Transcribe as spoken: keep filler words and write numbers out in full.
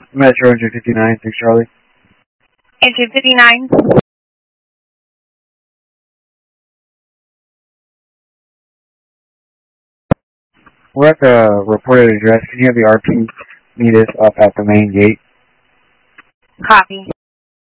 Metro engine fifty-nine, six Charlie. Engine fifty-nine. We're at the reported address. Can you have the R P meet us up at the main gate? Copy.